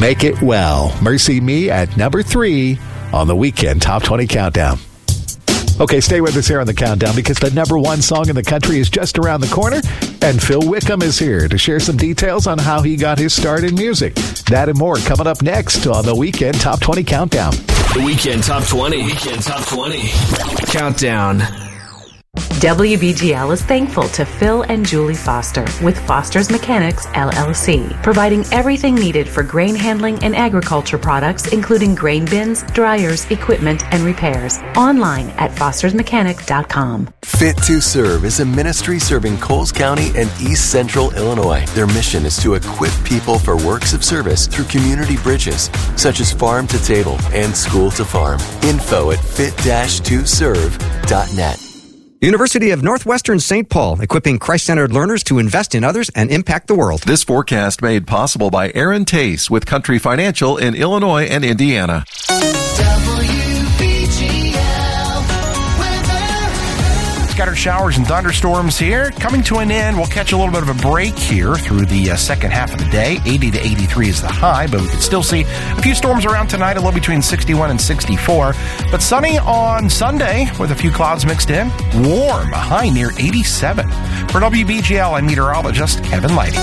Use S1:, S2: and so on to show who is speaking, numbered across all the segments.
S1: Make It Well. Mercy Me at number 3 on the Weekend Top 20 Countdown. Okay, stay with us here on the countdown because the number 1 song in the country is just around the corner, and Phil Wickham is here to share some details on how he got his start in music. That and more coming up next on the Weekend Top 20 Countdown.
S2: The Weekend Top 20. Weekend Top 20. Countdown.
S3: WBGL is thankful to Phil and Julie Foster with Foster's Mechanics, LLC, providing everything needed for grain handling and agriculture products, including grain bins, dryers, equipment, and repairs. Online at fostersmechanic.com.
S4: Fit to Serve is a ministry serving Coles County and East Central Illinois. Their mission is to equip people for works of service through community bridges, such as farm to table and school to farm. Info at fit-2serve.net.
S5: University of Northwestern St. Paul, equipping Christ-centered learners to invest in others and impact the world.
S6: This forecast made possible by Aaron Tace with Country Financial in Illinois and Indiana.
S7: Scattered showers and thunderstorms here. Coming to an end, we'll catch a little bit of a break here through the second half of the day. 80 to 83 is the high, but we can still see a few storms around tonight, a little between 61 and 64. But sunny on Sunday with a few clouds mixed in. Warm, a high near 87. For WBGL, I'm meteorologist Kevin Lighty.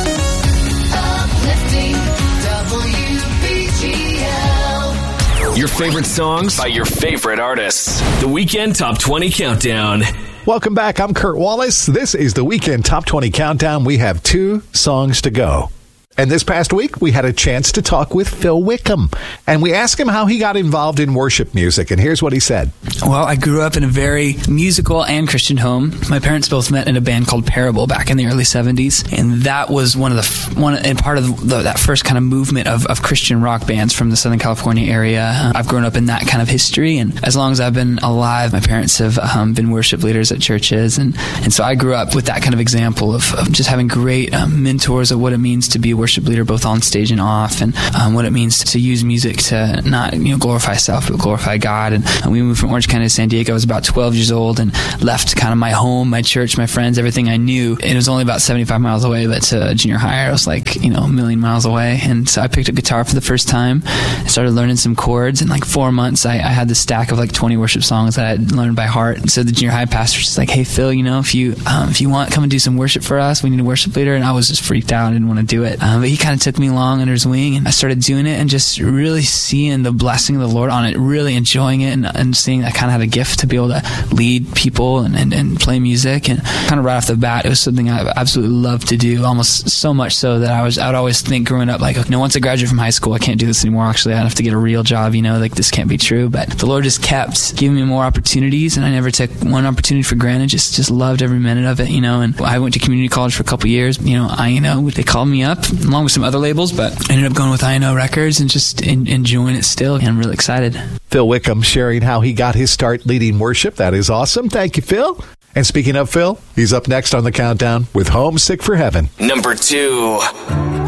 S2: Your favorite songs by your favorite artists. The Weekend Top 20 Countdown.
S1: Welcome back. I'm Kurt Wallace. This is the Weekend Top 20 Countdown. We have 2 songs to go. And this past week, we had a chance to talk with Phil Wickham. And we asked him how he got involved in worship music. And here's what he said.
S8: Well, I grew up in a very musical and Christian home. My parents both met in a band called Parable back in the early 70s. And that was part of that first kind of movement of Christian rock bands from the Southern California area. I've grown up in that kind of history. And as long as I've been alive, my parents have been worship leaders at churches. And so I grew up with that kind of example of just having great mentors of what it means to be a worship leader both on stage and off, and what it means to use music to not glorify self but glorify God. And we moved from Orange County to San Diego. I was about 12 years old and left kind of my home, my church, my friends, everything I knew. And it was only about 75 miles away, but to junior high I was like a million miles away. And so I picked up guitar for the first time. I started learning some chords. In like 4 months I had this stack of like 20 worship songs that I had learned by heart. And so the junior high pastor was just like, hey Phil, if you want, come and do some worship for us. We need a worship leader. And I was just freaked out. I didn't want to do it. But he kind of took me along under his wing, and I started doing it and just really seeing the blessing of the Lord on it, really enjoying it, and seeing I kind of had a gift to be able to lead people and play music. And kind of right off the bat, it was something I absolutely loved to do, almost so much so that I would always think growing up, like, once I graduate from high school, I can't do this anymore. Actually, I have to get a real job, this can't be true. But the Lord just kept giving me more opportunities, and I never took one opportunity for granted. Just loved every minute of it, And I went to community college for a couple years. They called me up along with some other labels, but I ended up going with INO Records and just enjoying it still. And I'm really excited.
S1: Phil Wickham sharing how he got his start leading worship. That is awesome. Thank you, Phil. And speaking of Phil, he's up next on the countdown with Homesick for Heaven.
S2: Number 2.